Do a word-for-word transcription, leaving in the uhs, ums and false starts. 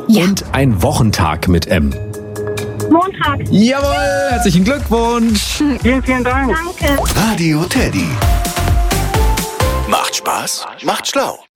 Ja. Und ein Wochentag mit M. Montag. Jawohl, herzlichen Glückwunsch. Vielen, vielen Dank. Danke. Radio Teddy. Macht Spaß, macht schlau.